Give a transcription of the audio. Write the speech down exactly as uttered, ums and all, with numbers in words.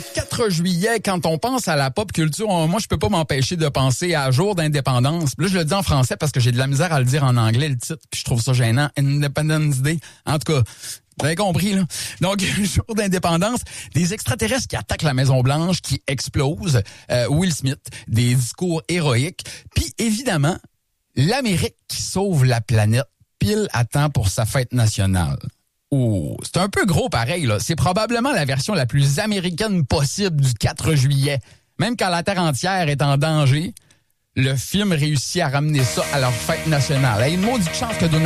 quatre juillet, quand on pense à la pop culture, moi, je peux pas m'empêcher de penser à Jour d'indépendance. Là, je le dis en français parce que j'ai de la misère à le dire en anglais, le titre, puis je trouve ça gênant. Independence Day. En tout cas, vous avez compris, là. Donc, Jour d'indépendance, des extraterrestres qui attaquent la Maison-Blanche, qui explosent, euh, Will Smith, des discours héroïques, puis évidemment, l'Amérique qui sauve la planète pile à temps pour sa fête nationale. Oh, c'est un peu gros pareil, là. C'est probablement la version la plus américaine possible du quatre juillet. Même quand la Terre entière est en danger, le film réussit à ramener ça à leur fête nationale. Hey, une maudite chance que Donald